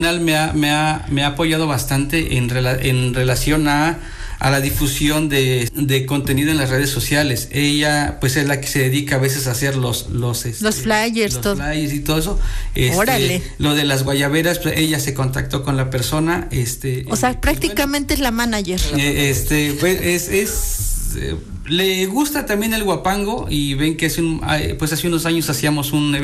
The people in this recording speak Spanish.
Me ha apoyado bastante en relación a la difusión de contenido en las redes sociales. Ella pues es la que se dedica a veces a hacer los flyers, los flyers y todo eso. Órale. Lo de las guayaberas, pues, ella se contactó con la persona, o sea, prácticamente es la manager. Le gusta también el guapango y ven que hace unos años hacíamos un